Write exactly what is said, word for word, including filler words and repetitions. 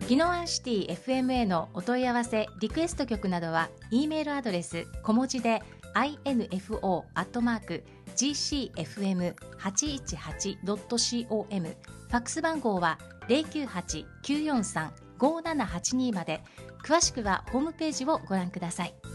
宜野湾シティ エフエムエー のお問い合わせリクエスト曲などは E メールアドレス小文字で アイエヌエフオー アットマーク ジーシーエフエムはちいちはち ドット コム ファックス番号は ゼロきゅうはち きゅうよんさん ごーななはちに まで。詳しくはホームページをご覧ください。